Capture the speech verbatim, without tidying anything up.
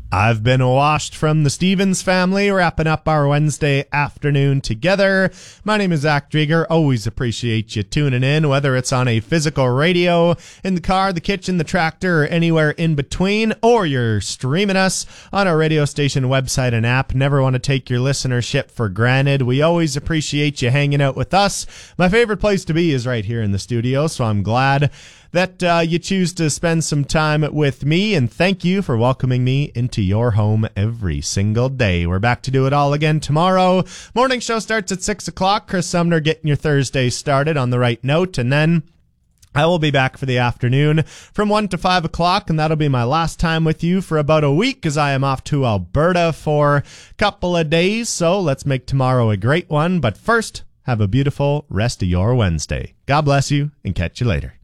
I've been washed from the Stevens family, wrapping up our Wednesday afternoon together. My name is Zach Drieger. Always appreciate you tuning in, whether it's on a physical radio, in the car, the kitchen, the tractor, or anywhere in between, or you're streaming us on our radio station website and app. Never want to take your listenership for granted. We always appreciate you hanging out with us. My favorite place to be is right here in the studio, so I'm glad that uh, you choose to spend some time with me, and thank you for welcoming me into your home every single day. We're back to do it all again tomorrow. Morning show starts at six o'clock. Chris Sumner getting your Thursday started on the right note, and then I will be back for the afternoon from one to five o'clock, and that'll be my last time with you for about a week as I am off to Alberta for a couple of days, so let's make tomorrow a great one. But first, have a beautiful rest of your Wednesday. God bless you, and catch you later.